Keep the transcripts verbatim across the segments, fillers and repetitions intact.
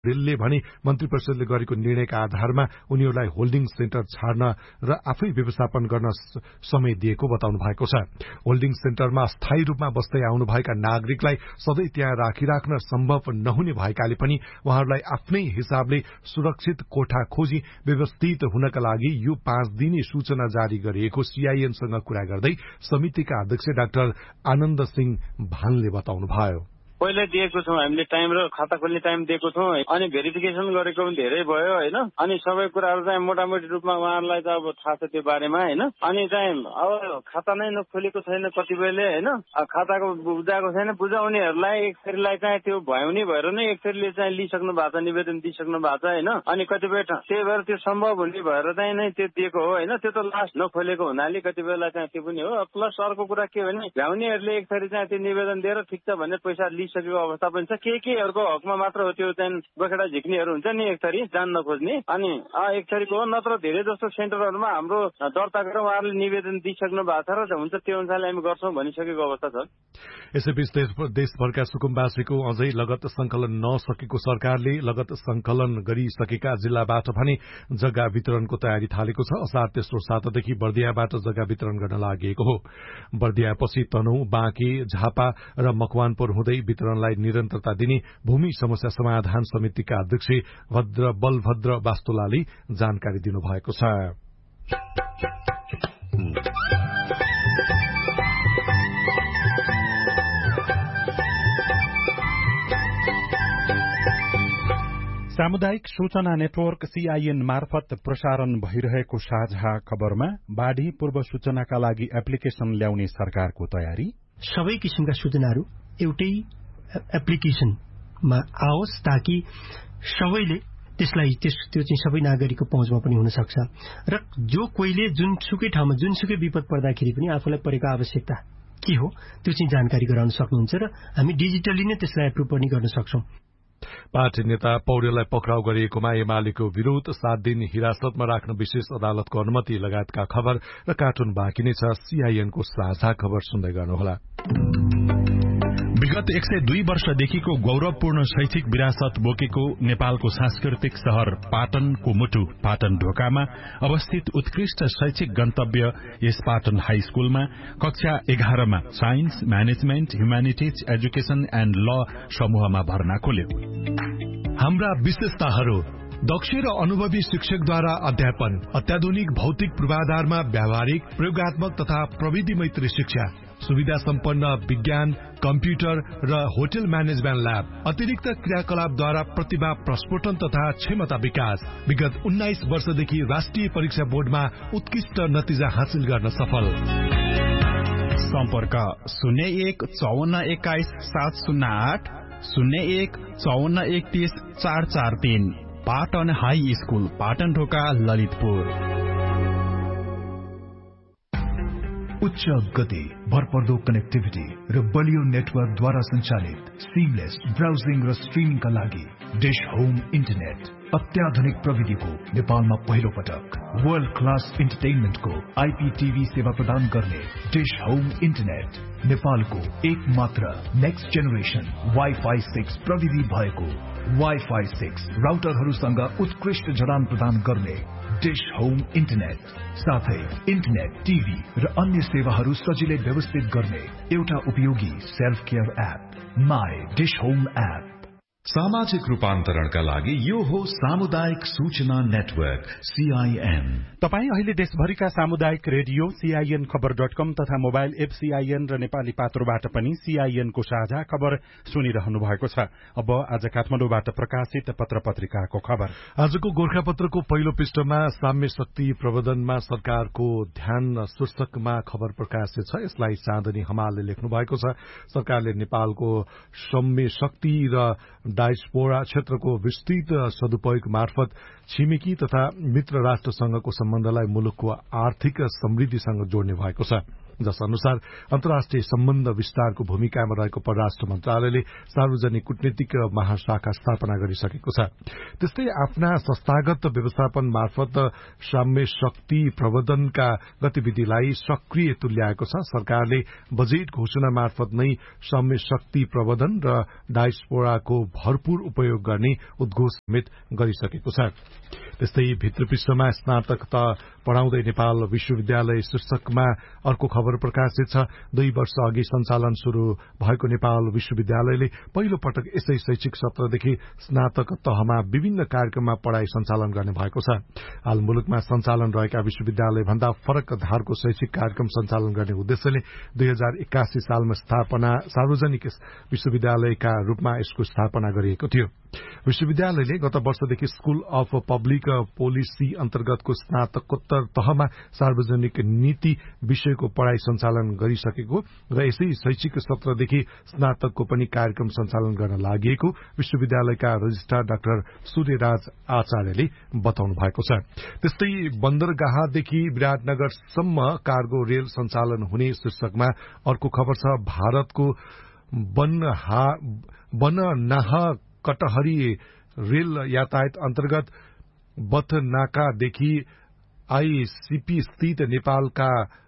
रेलले भने मन्त्री परिषदले गरेको निर्णयका आधारमा उनीहरूलाई होल्डिङ सेन्टर छाड्न र आफै व्यवस्थापन गर्न समय दिएको बताउनु भएको छ। होल्डिङ सेन्टरमा स्थायी रूपमा बस्दै आउनुभएका नागरिकलाई सधैँ त्यहाँ राखिराख्न सम्भव नहुने भएकाले पनि उहाँहरूलाई आफ्नै हिसाबले सुरक्षित कोठा खोजी व्यवस्थित हुनका लागि यो पाँच दिने सूचना जारी गरिएको सीआईएनसँग कुरा गर्दै समितिका अध्यक्ष डाक्टर आनन्द सिंह भानले बताउनुभयो। पहिला दिएको छौँ हामीले टाइम र खाता खोल्ने टाइम दिएको छौँ अनि भेरिफिकेसन गरेको पनि धेरै भयो होइन अनि सबै कुराहरू चाहिँ मोटामोटी रूपमा उहाँहरूलाई त अब थाहा छ त्यो बारेमा होइन अनि चाहिँ अब खाता नै नखोलेको छैन कतिपयले होइन खाताको बुझाएको छैन बुझाउनेहरूलाई एक थरीलाई चाहिँ त्यो भ्याउने भएर नै एक थरीले चाहिँ लिइसक्नु भएको छ निवेदन दिइसक्नु भएको छ होइन अनि कतिपय त्यही भएर त्यो सम्भव हुने भएर चाहिँ नै त्यो दिएको हो होइन त्यो त लास्ट नखोलेको हुनाले कतिपयलाई चाहिँ त्यो पनि हो प्लस अर्को कुरा के भने भ्याउनेहरूले एक थरी चाहिँ त्यो निवेदन दिएर ठिक छ भने पैसा सकेको अवस्था पनि छ के केहरूको हकमा मात्र हो त्यो चाहिँ बखेडा झिक्नेहरू हुन्छ नि एक थरी जान नखोज्ने अनि एक थरीको हो नत्र धेरै जस्तो सेन्टरहरूमा हाम्रो दर्ता गरेर उहाँहरूले निवेदन दिइसक्नु भएको छ र हुन्छ त्यो अनुसारले हामी गर्छौँ भनिसकेको अवस्था छ। यसैबीच देशभरका सुकुम्बासीको अझै लगत संकलन नसकेको सरकारले लगत संकलन गरिसकेका जिल्लाबाट भने जग्गा वितरणको तयारी थालेको छ। असार तेस्रो सातादेखि बर्दियाबाट जग्गा वितरण गर्न लागि हो। बर्दियापछि तनहु बाँके झापा र मकवानपुर हुँदै वितरणलाई निरन्तरता दिने भूमि समस्या समाधान समितिका अध्यक्ष भद्र बलभद्र वास्तुलाले जानकारी दिनुभएको छ। सामुदायिक सूचना नेटवर्क सीआईएन मार्फत प्रसारण भइरहेको साझा खबरमा बाढ़ी पूर्व सूचनाका लागि एप्लिकेशन ल्याउने सरकारको तयारी, सबै किसिमका सूचनाहरू एउटै एप्लिकेशनमा आओस् ताकि सबैले त्यसलाई त्यो चाहिँ सबै नागरिकको पहुँचमा पनि हुन सक्छ र जो कोहीले जुनसुकै ठाउँमा जुनसुकै विपद पर्दाखेरि पनि आफूलाई परेको आवश्यकता के हो त्यो चाहिँ जानकारी गराउन सक्नुहुन्छ र हामी डिजिटली नै त्यसलाई एप्रुभ पनि गर्न सक्छौं। पार्टी नेता पौडेललाई पक्राउ गरिएकोमा एमालेको विरोध, सात दिन हिरासतमा राख्न विशेष अदालतको अनुमति लगायतका खबर र कार्टुन बाँकी नै छ। सीआईएनको साझा खबर सुन्दै गर्नुहोला। विगत एक सय दुई वर्षदेखिको गौरवपूर्ण शैक्षिक विरासत बोकेको नेपालको सांस्कृतिक शहर पाटनको मुटु पाटन ढोकामा अवस्थित उत्कृष्ट शैक्षिक गन्तव्य यस पाटन हाई स्कूलमा कक्षा एघारमा science, management, humanities, education and ल समूहमा भर्ना खोल्यो। हाम्रा विशेषताहरू: दक्ष र अनुभवी शिक्षकद्वारा अध्यापन, अत्याधुनिक भौतिक पूर्वाधारमा व्यावहारिक, प्रयोगात्मक तथा प्रविधि मैत्री शिक्षा, सुविधा सम्पन्न विज्ञान, कम्प्युटर र होटल म्यानेजमेन्ट ल्याब, अतिरिक्त क्रियाकलापद्वारा प्रतिभा प्रस्फुटन तथा क्षमता विकास। विगत उन्नाइस वर्षदेखि राष्ट्रिय परीक्षा बोर्डमा उत्कृष्ट नतिजा हासिल गर्न सफल। सम्पर्क शून्य एक चौवन्न एक्काइस सात शून्य आठ, शून्य एक चौवन्न एकतीस चार चार तीन। पाटन हाई स्कूल, पाटन ढोका, ललितपुर। उच्च गति, भरपर्दो कनेक्टिभिटी र बलियो नेटवर्कद्वारा सञ्चालित सिमलेस ब्राउजिङ र स्ट्रिमिङका लागि डिश होम इन्टरनेट। अत्याधुनिक प्रविधिको नेपालमा पहिलो पटक वर्ल्ड क्लास इन्टरटेनमेन्टको आइपीटीभी सेवा प्रदान गर्ने डिश होम इन्टरनेट नेपालको एक मात्र नेक्स्ट जेनेरेसन वाइफाई सिक्स प्रविधि भएको वाइफाई सिक्स राउटरहरूसँग उत्कृष्ट जडान प्रदान गर्ने डिश होम इन्टरनेट, साथै इन्टरनेट, टिभी र अन्य सेवाहरू सजिलै व्यवस्थित गर्ने एउटा उपयोगी self care app, my dish home app. सामाजिक रूपान्तरणका लागि यो हो सामुदायिक सूचना नेटवर्क सीआईएन। तपाई अहिले देशभरिका सामुदायिक रेडियो सीआईएन खबर डट कम तथा मोबाइल एप सीआईएन र नेपाली पात्रोबाट पनि सीआईएनको साझा खबर सुनिरहनु भएको छ। अब आज काठमाडौँबाट प्रकाशित पत्र पत्रिकाको खबर। आजको गोर्खापत्रको पहिलो पृष्ठमा साम्य शक्ति प्रबन्धनमा सरकारको ध्यान शीर्षकमा खबर प्रकाशित छ। यसलाई चाँदनी हमालले लेख्नु भएको छ। सरकारले नेपालको साम्य शक्ति र डायस्पोरा क्षेत्रको विस्तृत सदुपयोग मार्फत छिमेकी तथा मित्र राष्ट्रसँगको सम्बन्धलाई मुलुकको आर्थिक समृद्धिसँग जोड्ने भएको छ। जस अनुसार अन्तर्राष्ट्रिय सम्बन्ध विस्तारको भूमिकामा रहेको परराष्ट्र मन्त्रालयले सार्वजनिक कूटनीतिक महाशाखा स्थापना गरिसकेको छ। त्यस्तै आफ्ना संस्थागत व्यवस्थापन मार्फत साम्य शक्ति प्रबन्धनका गतिविधिलाई सक्रिय तुल्याएको छ। सरकारले बजेट घोषणा मार्फत नै साम्य शक्ति प्रबन्धन र डायस्पोराको भरपूर उपयोग गर्ने उद्घोष समेत गरिसकेको छ। त्यस्तै भित्र पृष्ठमा स्नातकता पढ़ाउँदै नेपाल विश्वविद्यालय शीर्षकमा अर्को खबर प्रकाशित छ। दुई वर्ष अघि सञ्चालन शुरू भएको नेपाल विश्वविद्यालयले पहिलो पटक यसै शैक्षिक सत्रदेखि स्नातक तहमा विभिन्न कार्यक्रममा पढ़ाई सञ्चालन गर्ने भएको छ। हाल मुलुकमा सञ्चालन रहेका विश्वविद्यालय भन्दा फरक धारको शैक्षिक कार्यक्रम सञ्चालन गर्ने उद्देश्यले दुई हजार एक्कासी सालमा स्थापना सार्वजनिक विश्वविद्यालयका रूपमा यसको स्थापना गरिएको थियो। विश्वविद्यालयले गत वर्षदेखि स्कूल अफ पब्लिक पोलिसी अन्तर्गतको स्नातकोत्तर तहमा सार्वजनिक नीति विषयको पढ़ाई सञ्चालन गरिसकेको र यसै शैक्षिक सत्रदेखि स्नातकको पनि कार्यक्रम सञ्चालन गर्न लागि विश्वविद्यालयका रजिस्ट्रार डाक्टर सूर्यराज आचार्यले बताउनु भएको छ। त्यस्तै बन्दरगाहदेखि विराटनगरसम्म कार्गो रेल सञ्चालन हुने शीर्षकमा अर्को खबर छ। भारतको बननाहा कटहरी रेल यातायात अन्तर्गत बथनाकादेखि आईसीपी स्थित नेपालका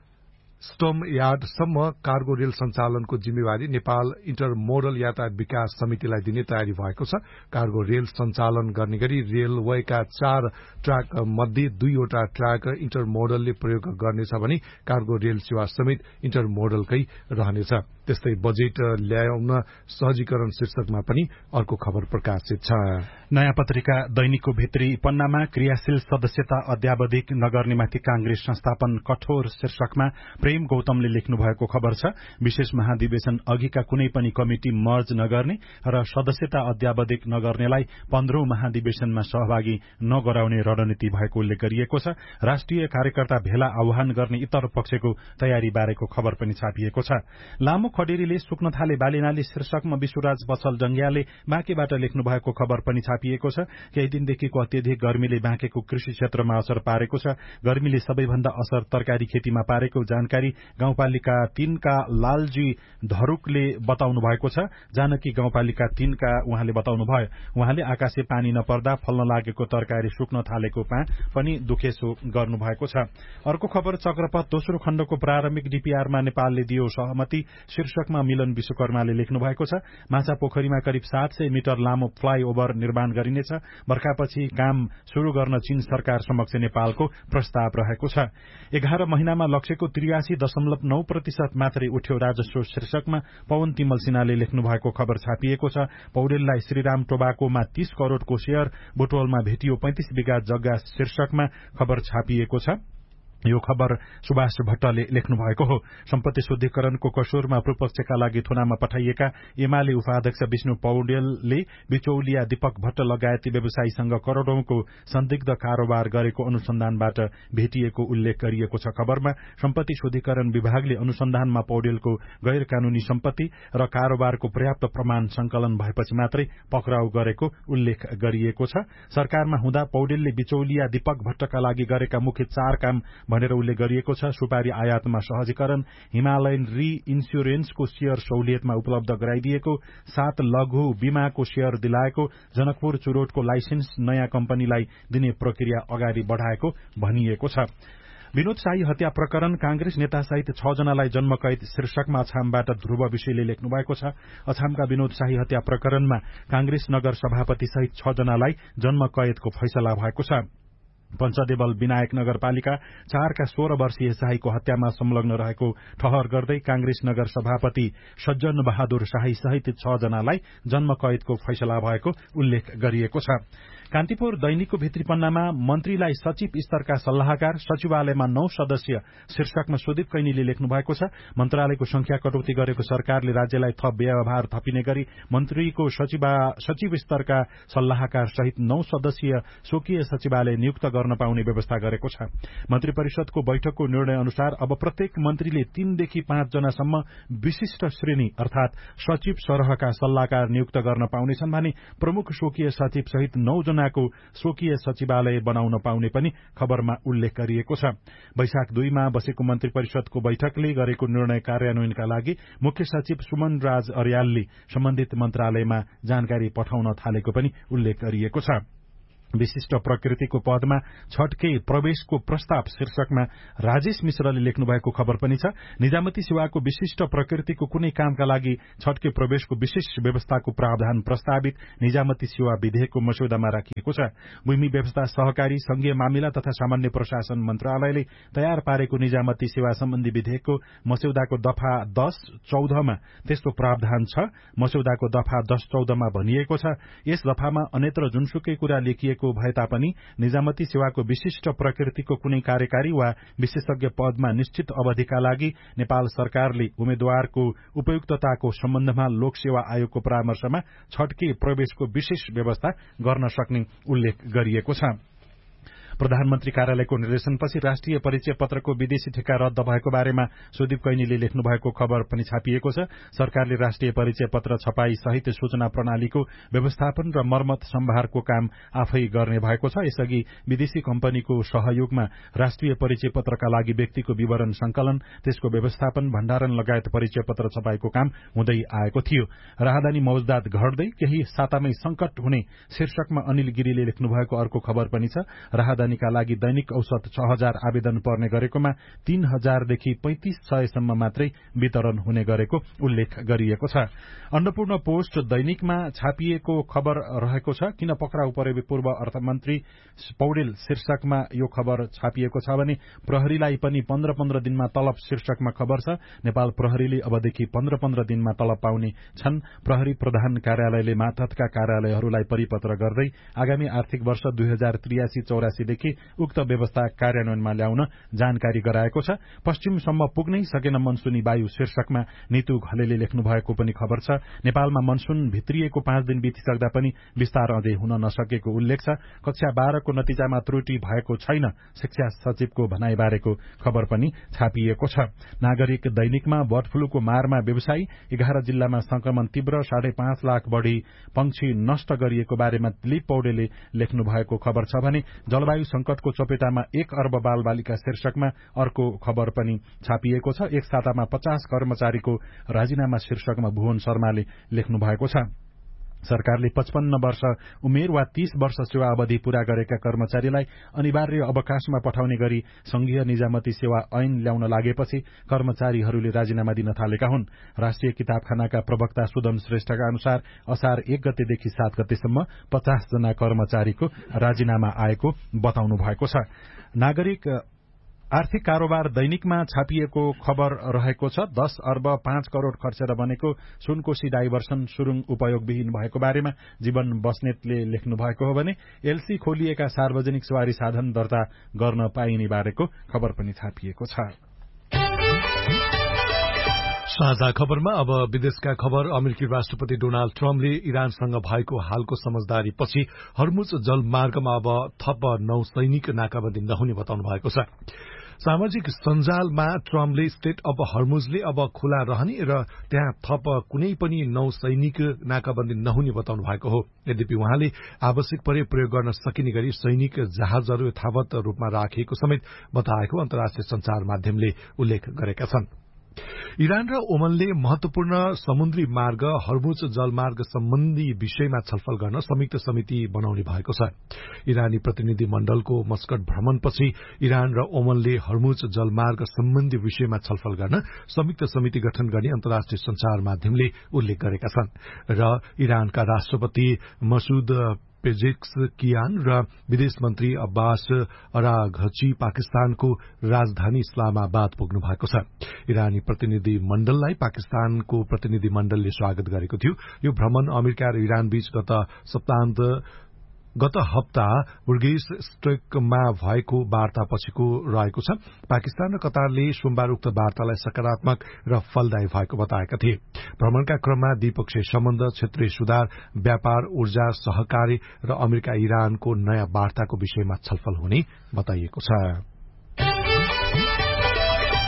स्टम यार्डसम्म कार्गो रेल सञ्चालनको जिम्मेवारी नेपाल इन्टरमोडल यातायात विकास समितिलाई दिने तयारी भएको छ। कार्गो रेल सञ्चालन गर्ने गरी रेलवेका चार ट्र्याक मध्ये दुईवटा ट्र्याक इन्टरमोडलले प्रयोग गर्नेछ भने कार्गो रेल सेवा समेत इन्टरमोडलकै रहनेछ। त्यस्तै बजेट ल्याउन सहजीकरण शीर्षकमा पनि अर्को खबर प्रकाशित छ। नयाँ पत्रिका दैनिकको भित्री पन्नामा क्रियाशील सदस्यता अध्यावधिक नगर्नेमाथि कांग्रेस संस्थापन कठोर शीर्षकमा प्रेम गौतमले लेख्नु भएको खबर छ। विशेष महाधिवेशन अघिका कुनै पनि कमिटी मर्ज नगर्ने र सदस्यता अध्यावधिक नगर्नेलाई पन्ध्रौं महाधिवेशनमा सहभागी नगराउने रणनीति भएको उल्लेख गरिएको छ। राष्ट्रिय कार्यकर्ता भेला आह्वान गर्ने इतर पक्षको तयारी बारेको खबर पनि छापिएको छ। लामो खडेरीले सुक्न थाले बालिनाले शीर्षकमा विश्वराज बसल जंगियाले बाँकेबाट लेख्नु भएको खबर पनि छापिएको छ। केही दिनदेखिको अत्यधिक गर्मीले बाँकेको कृषि क्षेत्रमा असर पारेको छ। गर्मीले सबैभन्दा असर तरकारी खेतीमा पारेको जानकारी गाउँपालिका तीनका लालजी धरुकले बताउनु भएको छ। जानकी गाउँपालिका तीनका उहाँले बताउनु भयो। उहाँले आकाशे पानी नपर्दा फल्न लागेको तरकारी सुक्न थालेको पनि दुखेसो गर्नु भएको छ। अर्को खबर चक्रपथ दोस्रो खण्डको प्रारम्भिक डीपीआरमा नेपालले दियो सहमति शीर्षकमा मिलन विश्वकर्माले लेख्नु भएको छ। माछा पोखरीमा करिब सात सय मिटर लामो फ्लाईओभर निर्माण गरिनेछ। बर्खापछि काम शुरू गर्न चीन सरकार समक्ष नेपालको प्रस्ताव रहेको छ। एघार महिनामा लक्ष्यको त्रियासी दशमलव नौ प्रतिशत मात्रै उठ्यो राजस्व शीर्षकमा पवन तिमल सिन्हाले लेख्नु भएको खबर छापिएको छ। पौडेललाई श्रीराम टोबाकोमा तीस करोड़को शेयर बुटवलमा भेटियो पैंतिस बिघा जग्गा शीर्षकमा खबर छापिएको छ। यो खबर सुभाष भट्टले लेख्नु भएको हो। सम्पत्ति शुद्धिकरणको कसुरमा पूर्वपक्षका लागि थुनामा पठाइएका एमाले उपाध्यक्ष विष्णु पौडेलले बिचौलिया दीपक भट्ट लगायती व्यवसायीसँग करोड़ौंको संदिग्ध कारोबार गरेको अनुसन्धानबाट भेटिएको उल्लेख गरिएको छ। खबरमा सम्पत्ति शुद्धिकरण विभागले अनुसन्धानमा पौडेलको गैर कानूनी सम्पत्ति र कारोबारको पर्याप्त प्रमाण संकलन भएपछि मात्रै पक्राउ गरेको उल्लेख गरिएको छ। सरकारमा हुँदा पौडेलले बिचौलिया दीपक भट्टका लागि गरेका मुख्य चार काम भनेर उल्लेख गरिएको छ। सुपारी आयातमा सहजीकरण, हिमालयन री इन्स्योरेन्सको शेयर सहुलियतमा उपलब्ध गराइदिएको, सात लघु बीमाको शेयर दिलाएको, जनकपुर चुरोटको लाइसेन्स नयाँ कम्पनीलाई दिने प्रक्रिया अगाडि बढ़ाएको भनिएको छ। विनोद शाही हत्या प्रकरण कांग्रेस नेता सहित छ जनालाई जन्मकैद शीर्षकमा अछामबाट ध्रुव विषयले लेख्नु भएको छ। अछामका विनोद शाही हत्या प्रकरणमा कांग्रेस नगर सभापति सहित छ जनालाई जन्मकैदको फैसला भएको छ। पञ्चदेवल विनायक नगरपालिका चारका सोह्र वर्षीय शाहीको हत्यामा संलग्न रहेको ठहर गर्दै कांग्रेस नगर सभापति सज्जन बहादुर शाही सहित छ जनालाई जन्मकैदको फैसला भएको उल्लेख गरिएको छ। कान्तिपुर दैनिकको भित्री पन्नामा मन्त्रीलाई सचिव स्तरका सल्लाहकार, सचिवालयमा नौ सदस्य शीर्षकमा सुदीप कैनीले लेख्नु भएको छ। मन्त्रालयको संख्या कटौती गरेको सरकारले राज्यलाई थप व्यवहार थपिने गरी मन्त्रीको सचिव स्तरका सल्लाहकार सहित नौ सदस्यीय स्वकीय सचिवालय नियुक्त गर्न पाउने व्यवस्था गरेको छ। मन्त्री परिषदको बैठकको निर्णय अनुसार अब प्रत्येक मन्त्रीले तीनदेखि पाँच जनासम्म विशिष्ट श्रेणी अर्थात सचिव सरहका सल्लाहकार नियुक्त गर्न पाउनेछन् भने प्रमुख स्वकीय सचिव सहित नौ जना सूचनाको स्वकीय सचिवालय बनाउन पाउने पनि खबरमा उल्लेख गरिएको छ। वैशाख दुईमा बसेको मन्त्री परिषदको बैठकले गरेको निर्णय कार्यान्वयनका लागि मुख्य सचिव सुमन राज अर्यालले सम्बन्धित मन्त्रालयमा जानकारी पठाउन थालेको पनि उल्लेख गरिएको छ। विशिष्ट प्रकृतिको पदमा छटके प्रवेशको प्रस्ताव शीर्षकमा राजेश मिश्रले लेख्नु भएको खबर पनि छ। निजामती सेवाको विशिष्ट प्रकृतिको कुनै कामका लागि छटके प्रवेशको विशेष व्यवस्थाको प्रावधान प्रस्तावित निजामती सेवा विधेयकको मस्यौदामा राखिएको छ। भूमि व्यवस्था, सहकारी, संघीय मामिला तथा सामान्य प्रशासन मन्त्रालयले तयार पारेको निजामती सेवा सम्बन्धी विधेयकको मस्यौदाको दफा दश चौधमा त्यस्तो प्रावधान छ। मस्यौदाको दफा दश चौधमा भनिएको छ, यस दफामा अन्यत्र जुनसुकै कुरा लेखिएको भए तापनि निजामती सेवाको विशिष्ट प्रकृतिको कुनै कार्यकारी वा विशेषज्ञ पदमा निश्चित अवधिका लागि नेपाल सरकारले उम्मेद्वारको उपयुक्तताको सम्बन्धमा लोक सेवा आयोगको परामर्शमा छटके प्रवेशको विशेष व्यवस्था गर्न सक्ने उल्लेख गरिएको छ। प्रधानमन्त्री कार्यालयको निर्देशनपछि राष्ट्रिय परिचय पत्रको विदेशी ठेक्का रद्द भएको बारेमा सुदीप कैनीले लेख्नु भएको खबर पनि छापिएको छ। सरकारले राष्ट्रिय परिचय पत्र छपाई सहित सूचना प्रणालीको व्यवस्थापन र मर्मत सम्भारको काम आफै गर्ने भएको छ। यसअघि विदेशी कम्पनीको सहयोगमा राष्ट्रिय परिचय पत्रका लागि व्यक्तिको विवरण संकलन, त्यसको व्यवस्थापन, भण्डारण लगायत परिचय पत्र छपाईको काम हुँदै आएको थियो। राहदानी मौजदात घट्दै केही सातामै संकट हुने शीर्षकमा अनिल गिरीले लेख्नु भएको अर्को खबर पनि छ। राहदानीका लागि दैनिक औसत छ हजार आवेदन पर्ने गरेकोमा तीन हजारदेखि पैंतिस सयसम्म मात्रै वितरण हुने गरेको उल्लेख गरिएको छ। अन्नपूर्ण पोस्ट दैनिकमा छापिएको खबर रहेको छ, किन पक्राउ परे पूर्व अर्थमन्त्री पौडेल शीर्षकमा यो खबर छापिएको छ भने प्रहरीलाई पनि पन्ध्र पन्ध्र दिनमा तलब शीर्षकमा खबर छ। नेपाल प्रहरीले अबदेखि पन्ध्र पन्ध्र दिनमा तलब पाउने छन्। प्रहरी प्रधान कार्यालयले मातहतका कार्यालयहरूलाई परिपत्र गर्दै आगामी आर्थिक वर्ष दुई हजार त्रियासी चौरासीदेखि उक्त व्यवस्था कार्यान्वयनमा ल्याउन जानकारी गराएको छ। पश्चिमसम्म पुग्नै सकेन मनसुनी वायु शीर्षकमा नितु घलेले लेख्नु भएको पनि खबर छ। नेपालमा मनसुन भित्रिएको पाँच दिन बितिसक्दा पनि विस्तार अझै हुन नसकेको उल्लेख छ। कक्षा बाह्रको नतिजामा त्रुटि भएको छैन, शिक्षा सचिवको भनाइबारेको खबर पनि छापिएको छ। नागरिक दैनिकमा बर्ड फ्लूको मारमा व्यवसायी, एघार जिल्लामा संक्रमण तीव्र, साढे पाँच लाख बढ़ी पंक्षी नष्ट गरिएको बारेमा दिलीप पौडेलले लेख्नु भएको खबर छ भने जलवायु संकटको चपेटामा एक अर्ब बाल बालिका शीर्षकमा अर्को खबर पनि छापिएको छ। एक सातामा पचास कर्मचारीको राजीनामा शीर्षकमा भुवन शर्माले लेख्नु भएको छ। सरकारले पचपन्न वर्ष उमेर वा तीस वर्ष सेवा अवधि पूरा गरेका कर्मचारीलाई अनिवार्य अवकाशमा पठाउने गरी संघीय निजामती सेवा ऐन ल्याउन लागेपछि कर्मचारीहरूले राजीनामा दिन थालेका हुन्। राष्ट्रिय किताबखानाका प्रवक्ता सुदन श्रेष्ठका अनुसार असार एक गतेदेखि सात गतेसम्म पचास जना कर्मचारीको राजीनामा आएको बताउनु भएको छ। नागरिक आर्थिक कारोबार दैनिकमा छापिएको खबर रहेको छ। दस अर्ब पाँच करोड़ खर्चेर बनेको सुनकोशी डाइभर्सन सुरुङ उपयोगविहीन भएको बारेमा जीवन बस्नेतले लेख्नु भएको हो भने एलसी खोलिएका सार्वजनिक सवारी साधन दर्ता गर्न पाइने बारेको खबर पनि छापिएको छ। साझा खबरमा अब विदेशका खबर। अमेरिकी राष्ट्रपति डोनाल्ड ट्रम्पले इरानसँग भएको हालको समझदारी पछि हर्मुज जलमार्गमा अब थप नौ सैनिक नाकाबन्दी नहुने बताउनु भएको छ। सामाजिक सञ्जालमा ट्रम्पले स्टेट अफ हर्मुजले अब खुला रहने र त्यहाँ थप कुनै पनि नौ सैनिक नाकाबन्दी नहुने बताउनु भएको हो। यद्यपि उहाँले आवश्यक परे प्रयोग गर्न सकिने गरी सैनिक जहाजहरू यथावत रूपमा राखिएको समेत बताएको अन्तर्राष्ट्रिय संचार माध्यमले उल्लेख गरेका छन्। इरान र ओमनले महत्वपूर्ण समुद्री मार्ग हर्मुज जलमार्ग सम्बन्धी विषयमा छलफल गर्न संयुक्त समिति बनाउने भएको छ। इरानी प्रतिनिधि मण्डलको मस्कट भ्रमणपछि इरान र ओमनले हर्मुज जलमार्ग सम्बन्धी विषयमा छलफल गर्न संयुक्त समिति गठन गर्ने अन्तर्राष्ट्रिय संचार माध्यमले उल्लेख गरेका छन् र इरानका राष्ट्रपति मसूद पेजेक्सकियान र विदेश मन्त्री अब्बास अराघची पाकिस्तानको राजधानी इस्लामाबाद पुग्नु भएको छ। इरानी प्रतिनिधि मण्डललाई पाकिस्तानको प्रतिनिधि मण्डलले स्वागत गरेको थियो। यो भ्रमण अमेरिका र इरान बीच गत सप्ताहन्त गत हप्ता बुर्गेस स्ट्रेकमा भएको वार्ता पछिको रहेको छ। पाकिस्तान र कतारले सोमबार उक्त वार्तालाई सकारात्मक र फलदायी भएको बताएका थिए। भ्रमणका क्रममा द्विपक्षीय सम्बन्ध, क्षेत्रीय सुधार, व्यापार, ऊर्जा, सहकारी र अमेरिका इरानको नयाँ वार्ताको विषयमा छलफल हुने बताइएको छ।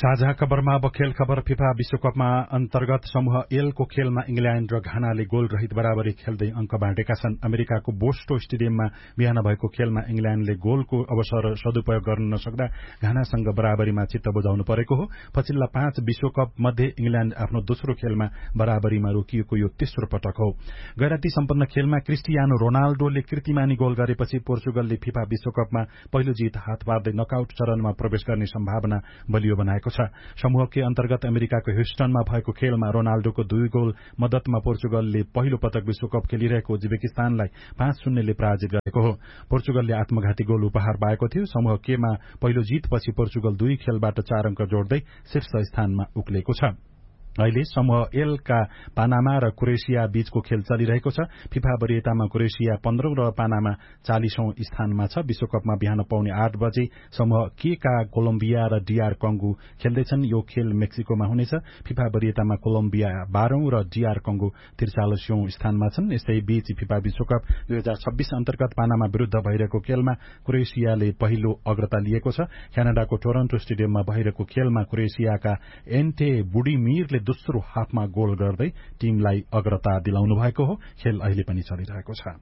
साझा खबरमा अब खेल खबर। फिफा विश्वकपमा अन्तर्गत समूह एलको खेलमा इंग्ल्याण्ड र घानाले गोल रहित बराबरी खेल्दै अंक बाँडेका छन्। अमेरिकाको बोस्टो स्टेडियममा बिहान भएको खेलमा इंग्ल्याण्डले गोलको अवसर सदुपयोग गर्न नसक्दा घानासँग बराबरीमा चित्त बुझाउनु परेको हो। पछिल्ला पाँच विश्वकप मध्ये इंग्ल्याण्ड आफ्नो दोस्रो खेलमा बराबरीमा रोकिएको यो तेस्रो पटक हो। गैराती सम्पन्न खेलमा क्रिस्टियानो रोनाल्डोले कीर्तिमानी गोल गरेपछि पोर्चुगलले फिफा विश्वकपमा पहिलो जित हात पार्दै नकआउट चरणमा प्रवेश गर्ने सम्भावना बलियो बनाएको छ। समूह के अन्तर्गत अमेरिकाको ह्युस्टनमा भएको खेलमा रोनाल्डोको दुई गोल मद्दतमा पोर्चुगलले पहिलो पटक विश्वकप खेलिरहेको उज्बेकिस्तानलाई पाँच शून्यले पराजित गरेको हो। पोर्चुगलले आत्मघाती गोल उपहार पाएको थियो। समूह केमा पहिलो जितपछि पोर्चुगल दुई खेलबाट चार अंक जोड्दै शीर्ष स्थानमा उक्लेको छ। अहिले समूह एलका पानामा र क्रोएसिया बीचको खेल चलिरहेको छ। फिफा वरियतामा क्रोएसिया पन्ध्रौं र पानामा चालिसौं स्थानमा छ। विश्वकपमा बिहान पाउने आठ बजे समूह के का कोलम्बिया र डीआर कंगो खेल्दैछन्। यो खेल मेक्सिकोमा हुनेछ। फिफा वरियतामा कोलम्बिया बाह्रौं र डीआर कंगो त्रिचालिसौं स्थानमा छन्। यसै बीच फिफा विश्वकप दुई हजार छब्बीस अन्तर्गत पानामा विरूद्ध भइरहेको खेलमा क्रोएसियाले पहिलो अग्रता लिएको छ। क्यानाडाको टोरन्टो स्टेडियममा भइरहेको खेलमा क्रोएसियाका एन्टे बुडिमिरले दोस्रो हाफमा गोल गर्दै टीमलाई अग्रता दिलाउनु भएको हो। खेल अहिले पनि चलिरहेको छ।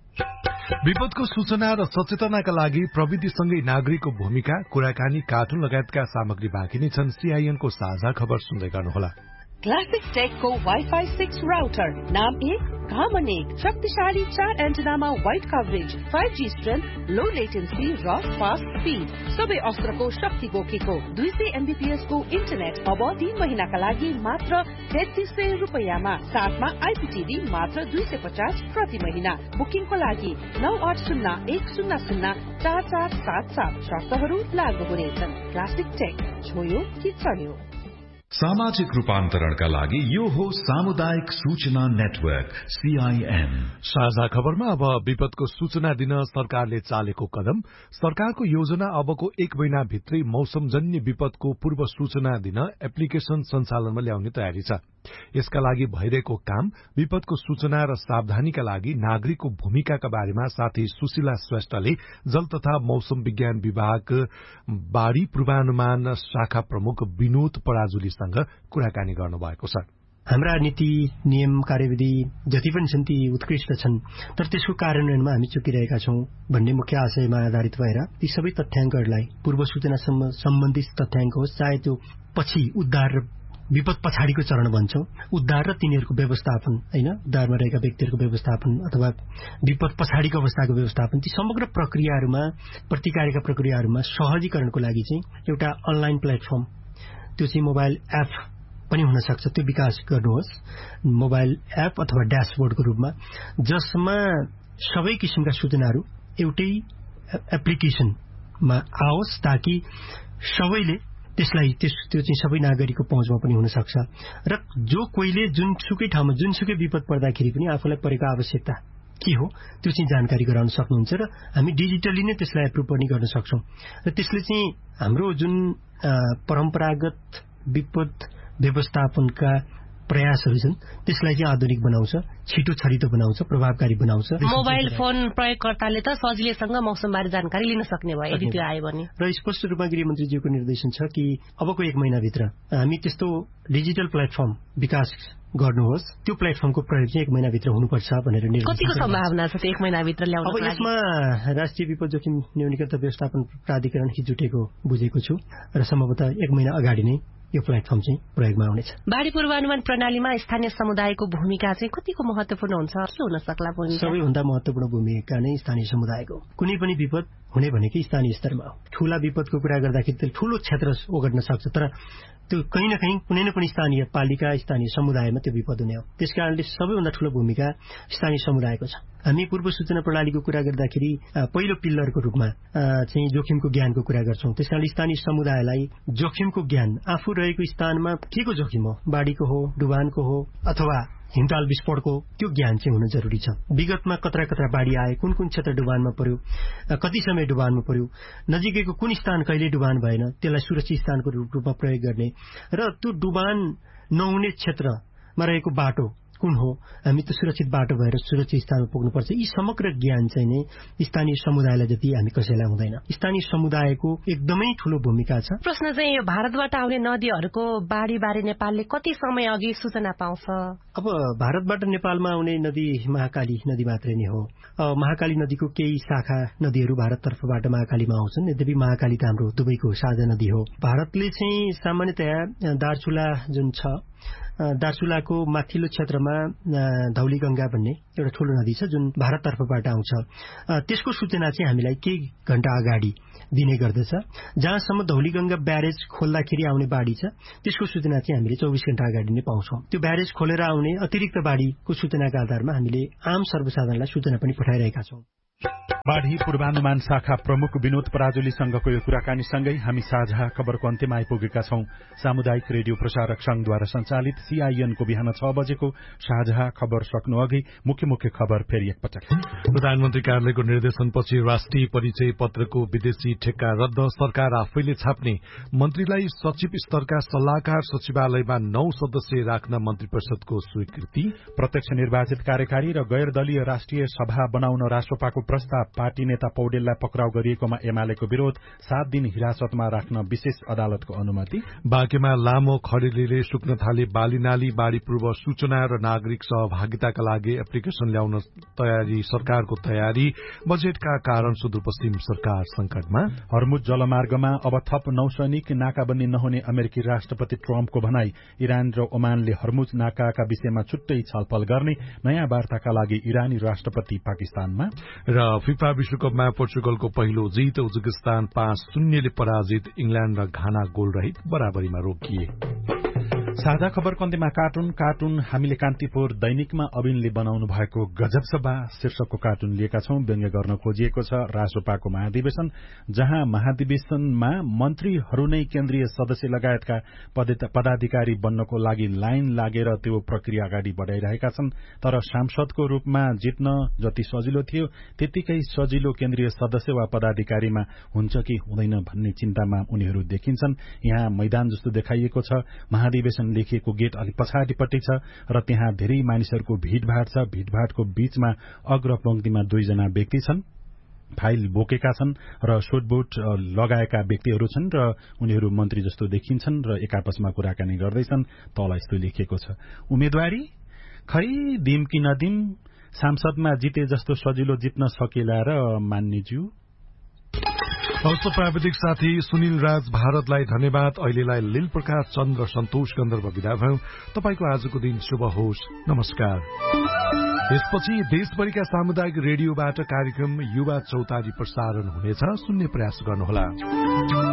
विपदको सूचना र सचेतनाका लागि प्रविधिसँगै नागरिकको भूमिका, कुराकानी, कार्टुन लगायतका सामग्री बाँकी नै छन्। सीआईएनको साझा खबर सुन्दै गर्नुहोला। क्लासिक टेकको वाइफाई सिक्स राउटर, नाम एक काम अनेक, शक्तिशाली चार एन्टेनामा wide coverage, five G strength, लो लेटेन्सी र फास्ट स्पीड, सबै अस्त्रको शक्ति बोकेको दुई सय एमबीपीएस को इन्टरनेट अब तीन महिनाका लागि मात्र तेत्तीस सय रुपियाँमा, साथमा आइपीटीभी मात्र दुई सय पचास प्रति महिना। बुकिङको लागि नौ आठ शून्य एक शून्य शून्य चार चार सात सात, शर्तहरू लागू हुनेछन्। क्लासिक टेक, छोयो कि चल्यो। सामाजिक रूपान्तरणका लागि यो हो सामुदायिक सूचना नेटवर्क सीआईएन। साझा खबरमा अब विपदको सूचना दिन सरकारले चालेको कदम। सरकारको योजना अबको एक महिना भित्रै मौसमजन्य विपदको पूर्व सूचना दिन एप्लिकेशन सञ्चालनमा ल्याउने तयारी छ। यसका लागि भइरहेको काम, विपदको सूचना र सावधानीका लागि नागरिकको भूमिकाका बारेमा साथी सुशीला श्रेष्ठले जल तथा मौसम विज्ञान विभाग बाढ़ी पूर्वानुमान शाखा प्रमुख विनोद पराजुलीसँग कुराकानी गर्नुभएको छ। हाम्रा नीति, नियम, कार्यविधि जति पनि छन् ती उत्कृष्ट छन्, तर त्यसको कार्यान्वयनमा हामी चुकिरहेका छौं भन्ने मुख्य आशयमा आधारित भएर ती सबै तथ्याङ्कहरूलाई पूर्व सूचनासम्म सम्बन्धित तथ्याङ्क होस्, चाहे त्यो पछि उद्धार र विपद पछाडिको चरण भन्छौं, उद्धार र तिनीहरूको व्यवस्थापन, हैन, उद्धारमा रहेका व्यक्तिहरूको व्यवस्थापन अथवा विपद पछाडिको अवस्थाको व्यवस्थापन, ती समग्र प्रक्रियाहरूमा, प्रतिकारका प्रक्रियाहरूमा सहजीकरणको लागि चाहिँ एउटा अनलाइन प्लेटफर्म, त्यो चाहिँ मोबाइल एप पनि हुन सक्छ, त्यो विकास गर्नुहोस्। मोबाइल एप अथवा ड्याशबोर्डको रूपमा, जसमा सबै किसिमका सूचनाहरू एउटै एप्लिकेशनमा आओस्, ताकि सबैले त्यसलाई त्यो चाहिँ सबै नागरिकको पहुँचमा पनि हुन सक्छ र जो कोहीले जुनसुकै ठाउँमा जुनसुकै विपद पर्दाखेरि पनि आफूलाई परेको आवश्यकता के हो त्यो चाहिँ जानकारी गराउन सक्नुहुन्छ र हामी डिजिटली नै त्यसलाई एप्रुभ पनि गर्न सक्छौं। र त्यसले चाहिँ हाम्रो जुन परम्परागत विपद व्यवस्थापनका प्रयासहरू छन् त्यसलाई चाहिँ आधुनिक बनाउँछ, छिटो छरितो बनाउँछ, प्रभावकारी बनाउँछ। मोबाइल फोन प्रयोगकर्ताले त सजिलैसँग मौसमबारे जानकारी लिन सक्ने भयो यदि त्यो आयो भने। र स्पष्ट रूपमा गृहमन्त्रीज्यूको निर्देशन छ कि अबको एक महिनाभित्र हामी त्यस्तो डिजिटल प्लेटफर्म विकास गर्नुहोस्, त्यो प्लेटफर्मको प्रयोग चाहिँ एक महिनाभित्र हुनुपर्छ भनेर निर्देशन। कतिको सम्भावना छ त्यो एक महिनाभित्र ल्याउनको लागि? अब यसमा राष्ट्रिय विपद जोखिम न्यूनीकरण व्यवस्थापन प्राधिकरण जुटेको बुझेको छु र सम्भवतः एक महिना अगाडि नै यो प्लेटफर्म चाहिँ प्रयोगमा आउनेछ। बाढ़ी पूर्वानुमान प्रणालीमा स्थानीय समुदायको भूमिका चाहिँ कतिको महत्वपूर्ण हुन्छ, के हुन सक्ला भूमिका? सबैभन्दा महत्वपूर्ण भूमिका नै स्थानीय समुदायको। कुनै पनि विपद हुने भनेकै स्थानीय स्तरमा हो। ठूला विपदको कुरा गर्दाखेरि त ठूलो क्षेत्र ओगट्न सक्छ, तर त्यो कहीँ न कहीँ कुनै न कुनै स्थानीय पालिका, स्थानीय समुदायमा त्यो विपद हुने हो। त्यसकारणले सबैभन्दा ठूलो भूमिका स्थानीय समुदायको छ। हामी पूर्व सूचना प्रणालीको कुरा गर्दाखेरि पहिलो पिल्लरको रूपमा चाहिँ जोखिमको ज्ञानको कुरा गर्छौं। त्यसकारणले स्थानीय समुदायलाई जोखिमको ज्ञान, आफू रहेको स्थानमा के को जोखिम हो, बाढ़ीको हो, डुबानको हो अथवा हिमताल विस्फोटको, त्यो ज्ञान चाहिँ हुन जरुरी छ। विगतमा कत्रा कत्रा बाढ़ी आए, कुन कुन क्षेत्र डुबानमा पर्यो, कति समय डुबानमा पर्यो, नजिकैको कुन स्थान कहिले डुबान भएन, त्यसलाई सुरक्षित स्थानको रूपमा प्रयोग गर्ने र त्यो डुबान नहुने क्षेत्रमा रहेको बाटोको कुन हो, हामी त सुरक्षित बाटो भएर सुरक्षित स्थानमा पुग्नुपर्छ। यी समग्र ज्ञान चाहिँ नै स्थानीय समुदायलाई जति हामी कसैलाई हुँदैन। स्थानीय समुदायको एकदमै ठूलो भूमिका छ। प्रश्न चाहिँ यो भारतबाट आउने नदीहरूको बाढी बारे नेपालले कति समय अघि सूचना पाउँछ? अब भारतबाट नेपालमा आउने नदी महाकाली नदी मात्रै नै हो। महाकाली नदीको केही शाखा नदीहरू भारततर्फबाट महाकालीमा आउँछन्। यद्यपि महाकाली त हाम्रो दुवैको साझा नदी हो। भारतले चाहिँ सामान्यतया दार्चुला जुन छ, दार्चुलाको माथिल्लो क्षेत्रमा धौलीगंगा भन्ने एउटा ठूलो नदी छ जुन भारततर्फबाट आउँछ। त्यसको सूचना चाहिँ हामीलाई केही घण्टा अगाडि दिने गर्दछ। जहाँसम्म धौलीगंगा ब्यारेज खोल्दाखेरि आउने बाढी छ त्यसको सूचना चाहिँ हामीले चौबिस घण्टा अगाडि नै पाउँछौं। त्यो ब्यारेज खोलेर आउने अतिरिक्त बाढीको सूचनाका आधारमा हामीले आम सर्वसाधारणलाई सूचना पनि पठाइरहेका छौं। बाढ़ी पूर्वानुमान शाखा प्रमुख विनोद पराजुलीसँगको यो कुराकानीसँगै हामी साझा खबरको अन्त्यमा आइपुगेका छौं। सामुदायिक रेडियो प्रसारक संघद्वारा संचालित सीआईएनको बिहान छ बजेको साझा खबर सक्नु अघि मुख्य मुख्य खबर फेरि एकपटक। प्रधानमन्त्री कार्यालयको निर्देशनपछि राष्ट्रिय परिचय पत्रको विदेशी ठेक्का रद्द, सरकार आफैले छाप्ने, मन्त्रीलाई सचिव स्तरका सल्लाहकार सचिवालयमा नौ सदस्य राख्न मन्त्री परिषदको स्वीकृति, प्रत्यक्ष निर्वाचित कार्यकारी र गैर दलीय राष्ट्रिय सभा बनाउन राष्ट्रपाको प्रस्ताव, पार्टी नेता पौडेललाई पक्राउ गरिएकोमा एमालेको विरोध, सात दिन हिरासतमा राख्न विशेष अदालतको अनुमति, बाँकेमा लामो खडेरीले सुक्न थाले बालीनाली, बाढ़ी पूर्व सूचना र नागरिक सहभागिताका लागि एप्लिकेशन ल्याउन तयारी, सरकारको तयारी, बजेटका कारण सुदूरपश्चिम सरकार संकटमा, हर्मुज जलमार्गमा अब थप नौसैनिक नाकाबन्दी नहुने अमेरिकी राष्ट्रपति ट्रम्पको भनाई, इरान र ओमानले हर्मुज नाकाका विषयमा छुट्टै छलफल गर्ने, नयाँ वार्ताका लागि इरानी राष्ट्रपति पाकिस्तानमा, र फिफा विश्वकपमा पोर्चुगलको पहिलो जित, उज्बेकिस्तान पाँच शून्यले पराजित, इंग्ल्याण्ड र घाना गोल रहित बराबरीमा रोकिए। साझा खबर कन्तीमा कार्टुन कार्टुन हामीले कान्तिपुर दैनिकमा अविनले बनाउनु भएको गजब सभा शीर्षकको कार्टुन लिएका छौं। व्यङ्ग्य गर्न खोजिएको छ राष्ट्रपाको महाधिवेशन, जहाँ महाधिवेशनमा मन्त्रीहरू नै केन्द्रीय सदस्य लगायतका पदाधिकारी बन्नको लागि लाइन लागेर त्यो प्रक्रिया अगाडि बढ़ाइरहेका छन्। तर सांसदको रूपमा जित्न जति सजिलो थियो त्यतिकै सजिलो केन्द्रीय सदस्य वा पदाधिकारीमा हुन्छ कि हुँदैन भन्ने चिन्तामा उनीहरू देखिन्छन्। यहाँ मैदान जस्तो देखाइएको छ। महाधिवेशन लेखिएको गेट अलि पछाडिपट्टि छ र त्यहाँ धेरै मानिसहरूको भीड़भाड़ छ। भीड़भाड़को बीचमा अग्रपंक्तिमा दुईजना व्यक्ति छन्, फाइल बोकेका छन् र सोटबुट लगाएका व्यक्तिहरू छन् र उनीहरू मन्त्री जस्तो देखिन्छन् र एकापसमा कुराकानी गर्दैछन्। तल यस्तो लेखिएको छ, उम्मेदवारी खै दिम कि नदिम, सांसदमा जिते जस्तो सजिलो जित्न सकेला र मान्नेज्यू। हस्त प्राविधिक साथी सुनिल राज भारतलाई धन्यवाद। अहिलेलाई लील प्रकाश चन्द्र सन्तोष गन्धर्व विदा भयौं। तपाईको आजको दिन शुभ होस्। नमस्कार। यसपछि देशभरिका सामुदायिक रेडियोबाट कार्यक्रम युवा चौतारी प्रसारण हुनेछ। सुन्ने प्रयास गर्नुहोला।